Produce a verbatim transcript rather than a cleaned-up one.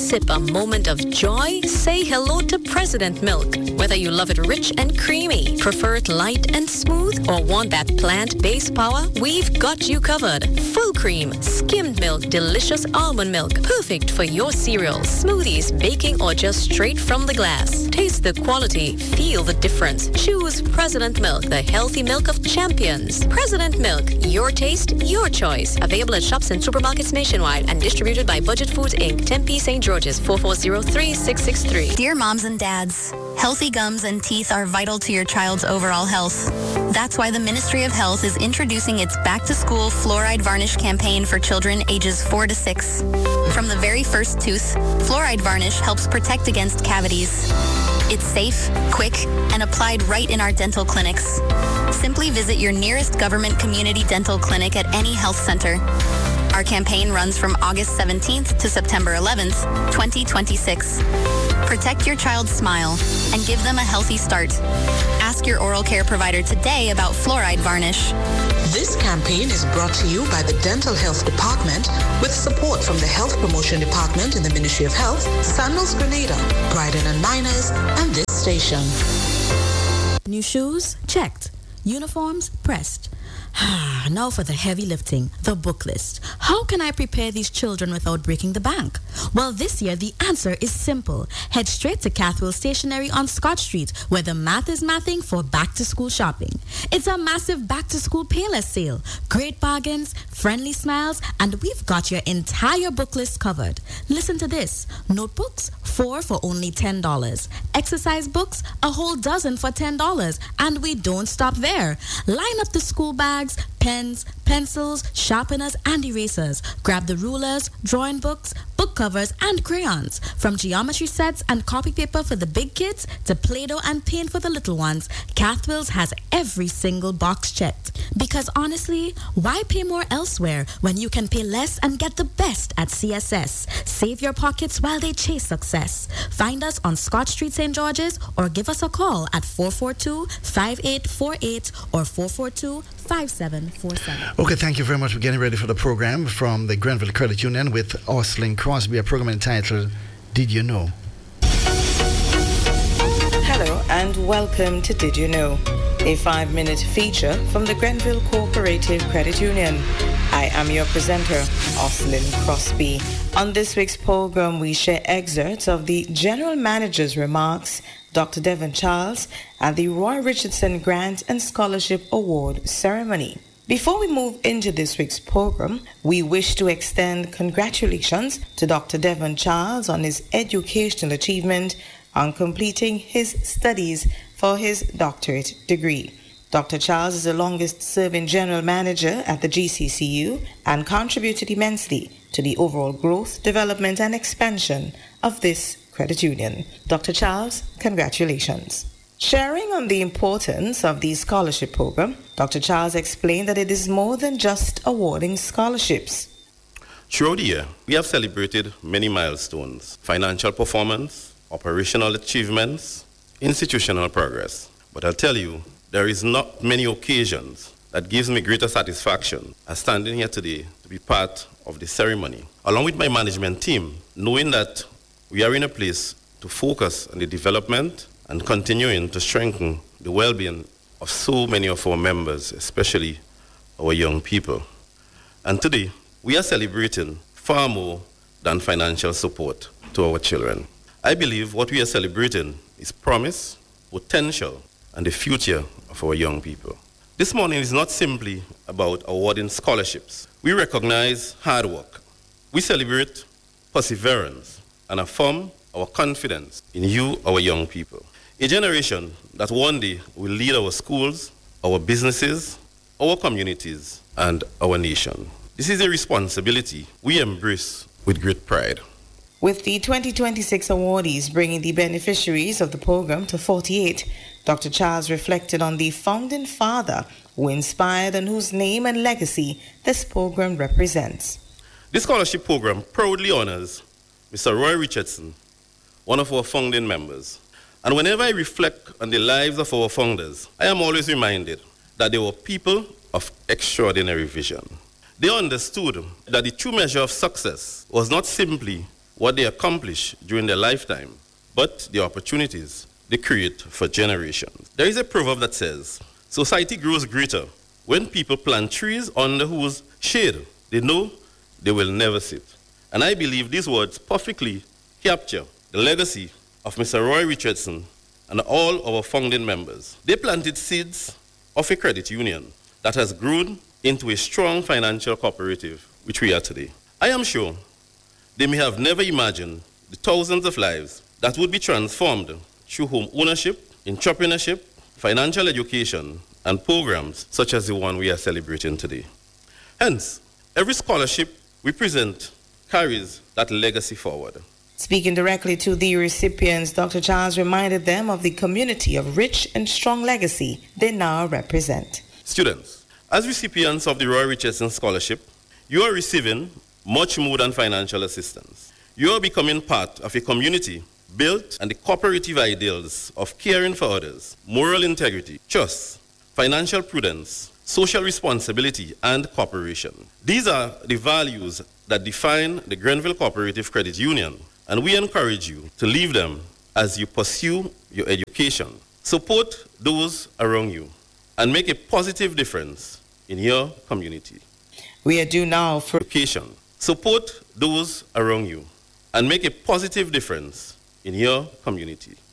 sip a moment of joy, say hello to President Milk. Whether you love it rich and creamy, prefer it light and smooth, or want that plant-based power, we've got you covered. Full cream, skimmed milk, delicious almond milk, perfect for your cereals, smoothies, baking, or just straight from the glass. Taste the quality, feel the difference. Choose President Milk, the healthy milk of champions. President Milk, your taste, your choice. Available at shops and supermarkets nationwide and distributed by Budget Foods Incorporated, Tempe, Saint George's, four four zero, three six six three. Dear moms and dads, healthy gums and teeth are vital to your child's overall health. That's why the Ministry of Health is introducing its Back to School Fluoride Varnish campaign for children ages four to six. From the very first tooth, fluoride varnish helps protect against cavities. It's safe, quick, and applied right in our dental clinics. Simply visit your nearest government community dental clinic at any health center. Our campaign runs from August seventeenth to September eleventh, twenty twenty-six. Protect your child's smile and give them a healthy start. Ask your oral care provider today about fluoride varnish. This campaign is brought to you by the Dental Health Department with support from the Health Promotion Department in the Ministry of Health, Sandals Grenada, Bryden and Miners, and this station. New shoes? Checked. Uniforms? Pressed. Now for the heavy lifting, the book list. How can I prepare these children without breaking the bank? Well, this year the answer is simple. Head straight to Cathwell Stationery on Scott Street, where the math is mathing for back-to-school shopping. It's a massive back-to-school Payless sale. Great bargains, friendly smiles, and we've got your entire book list covered. Listen to this. Notebooks, four for only ten dollars. Exercise books, a whole dozen for ten dollars. And we don't stop there. Line up the school bags, pens, pencils, sharpeners, and erasers. Grab the rulers, drawing books, book covers, and crayons. From geometry sets and copy paper for the big kids to Play-Doh and paint for the little ones, Cathwell's has every single box checked. Because honestly, why pay more elsewhere when you can pay less and get the best at C S S? Save your pockets while they chase success. Find us on Scott Street, Saint George's, or give us a call at four four two, five eight four eight or four four two, five seven four seven. Okay, thank you very much. We're getting ready for the program from the Grenville Credit Union with Oslin Crosby, a program entitled Did You Know? Hello and welcome to Did You Know, a five-minute feature from the Grenville Cooperative Credit Union. I am your presenter, Oslin Crosby. On this week's program, we share excerpts of the General Manager's remarks, Doctor Devon Charles, at the Roy Richardson Grant and Scholarship Award ceremony. Before we move into this week's program, we wish to extend congratulations to Doctor Devon Charles on his educational achievement on completing his studies for his doctorate degree. Doctor Charles is the longest-serving general manager at the G C C U and contributed immensely to the overall growth, development, and expansion of this credit union. Doctor Charles, congratulations. Sharing on the importance of the scholarship program, Doctor Charles explained that it is more than just awarding scholarships. Throughout the year, we have celebrated many milestones: financial performance, operational achievements, institutional progress. But I'll tell you, there is not many occasions that gives me greater satisfaction as standing here today to be part of the ceremony, along with my management team, knowing that we are in a place to focus on the development and continuing to strengthen the well-being of so many of our members, especially our young people. And today, we are celebrating far more than financial support to our children. I believe what we are celebrating is promise, potential, and the future of our young people. This morning is not simply about awarding scholarships. We recognize hard work. We celebrate perseverance and affirm our confidence in you, our young people. A generation that one day will lead our schools, our businesses, our communities, and our nation. This is a responsibility we embrace with great pride. With the twenty twenty-six awardees bringing the beneficiaries of the program to forty-eight, Doctor Charles reflected on the founding father who inspired and whose name and legacy this program represents. This scholarship program proudly honors Mister Roy Richardson, one of our founding members. And whenever I reflect on the lives of our founders, I am always reminded that they were people of extraordinary vision. They understood that the true measure of success was not simply what they accomplish during their lifetime, but the opportunities they create for generations. There is a proverb that says, society grows greater when people plant trees under whose shade they know they will never sit. And I believe these words perfectly capture the legacy of Mister Roy Richardson and all our founding members. They planted seeds of a credit union that has grown into a strong financial cooperative, which we are today. I am sure they may have never imagined the thousands of lives that would be transformed through home ownership, entrepreneurship, financial education, and programs such as the one we are celebrating today. Hence, every scholarship we present carries that legacy forward. Speaking directly to the recipients, Doctor Charles reminded them of the community of rich and strong legacy they now represent. Students, as recipients of the Roy Richardson Scholarship, you are receiving much more than financial assistance. You are becoming part of a community built on the cooperative ideals of caring for others, moral integrity, trust, financial prudence, social responsibility, and cooperation. These are the values that define the Grenville Cooperative Credit Union, and we encourage you to live them as you pursue your education. Support those around you and make a positive difference in your community. We are due now for education. Support those around you and make a positive difference in your community.